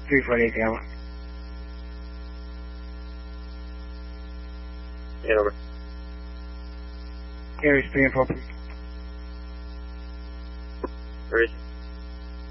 348 Gamma. Yeah, over. Aries 3 and 4. Where is it?